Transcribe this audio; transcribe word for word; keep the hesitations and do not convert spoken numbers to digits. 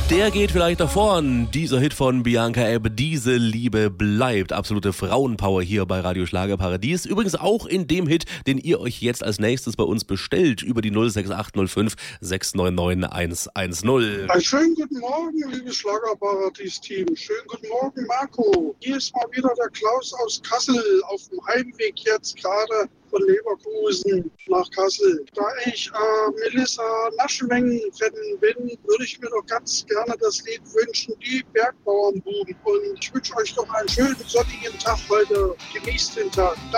Der geht vielleicht nach vorn. Dieser Hit von Bianca Ebbe, Diese Liebe bleibt. Absolute Frauenpower hier bei Radio Schlagerparadies. Übrigens auch in dem Hit, den ihr euch jetzt als nächstes bei uns bestellt über die null sechs acht null fünf sechs neun neun eins eins null. Einen schönen guten Morgen, liebes Schlagerparadies-Team. Schönen guten Morgen, Marco. Hier ist mal wieder der Klaus aus Kassel auf dem Heimweg jetzt gerade von Leverkusen nach Kassel. Da ich äh, Melissa Naschmengen-Fan bin, würde ich mir doch ganz gerne das Lied wünschen, die Bergbauernbuben. Und ich wünsche euch doch einen schönen sonnigen Tag heute. Genießt den Tag.